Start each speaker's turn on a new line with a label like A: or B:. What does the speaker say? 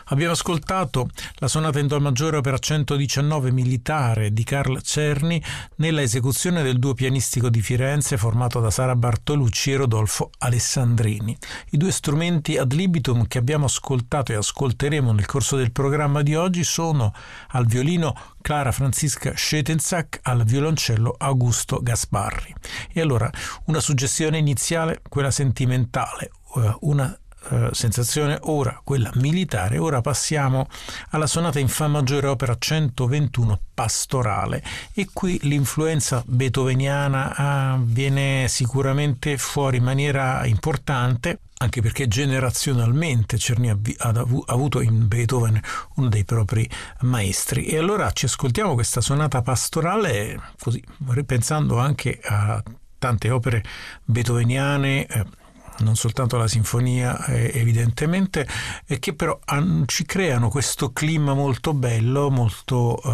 A: Abbiamo ascoltato la sonata in do maggiore opera 119 militare di Carl Czerny nella esecuzione del duo pianistico di Firenze formato da Sara Bartolucci e Rodolfo Alessandrini. I due strumenti ad libitum che abbiamo ascoltato e ascolteremo nel corso del programma di oggi sono al violino Clara Franziska Schetensack, al violoncello Augusto Gasparri. E allora una suggestione iniziale, quella sentimentale, una sensazione ora quella militare. Ora passiamo alla sonata in fa maggiore opera 121 pastorale, e qui l'influenza beethoveniana viene sicuramente fuori in maniera importante, anche perché generazionalmente Czerny ha avuto in Beethoven uno dei propri maestri. E allora ci ascoltiamo questa sonata pastorale, così ripensando anche a tante opere beethoveniane, non soltanto la sinfonia evidentemente, che però ci creano questo clima molto bello, molto